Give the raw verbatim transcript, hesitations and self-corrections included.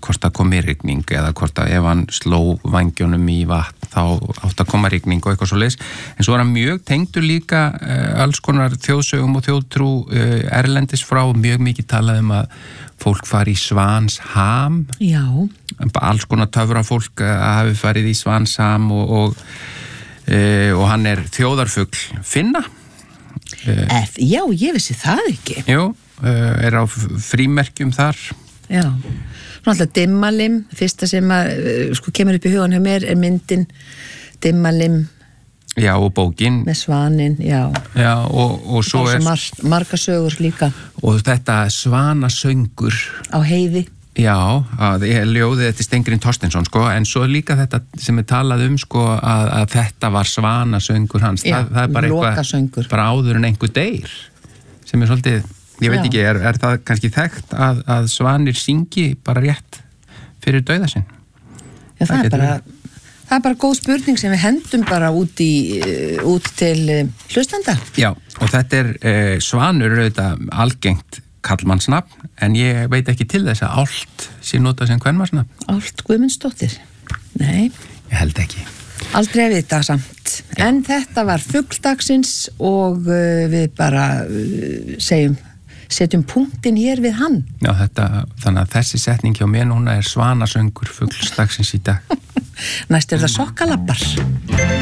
hvort það komi rigning eða hvort að ef hann sló vængjónum í vatn þá átt að koma rigning og eitthvað svo leis. En svo er hann mjög tengdur líka uh, alls konar þjóðsögum og þjóðtrú uh, erlendis frá, mjög mikið talað um að fólk fari í Svansham. Já. Alls konar töfrafólk uh, hafi farið í Svansham og, og, uh, og hann er þjóðarfugl Finna. Uh, F, já, ég vissi það ekki. Jú, uh, er á frímerkjum þar. Já. Náttúrulega Dimmalim, fyrsta sem að, sko, kemur upp í hugan hjá mér er myndin Dimmalim. Já, og bókin. Með svanin, já. Já, og, og svo er... Mar marga sögur líka. Og þetta svanasöngur. Á heiði. Já, að ég ljóði þetta Stengrin Thorsteinsson, sko, en svo líka þetta sem er talað um, sko, að, að þetta var svanasöngur hans. Já, það, það er bara lokasöngur. Bara áður en einhver deyr, sem er svolítið... Ég veit ekki, er, er það kannski þekkt að, að svanir syngi bara rétt fyrir dauða sinn? Já, það, það er bara, það er bara góð spurning sem við hendum bara út, í, út til hlustanda. Já, og þetta er eh, svanur auðvitað algengt kallmannsnafn, en ég veit ekki til þess að Ált sé notað sem kvenmannsnafn. Ált Guðmundsdóttir? Nei. Ég held ekki. Aldrei að vita samt. Já. En þetta var fugldagsins og uh, við bara uh, segjum setjum punktinn hér við hann. Já, þetta, þannig að þessi setning hjá mér núna er svanasöngur fuglsdagsins í dag. Næst er það sokkalabbar.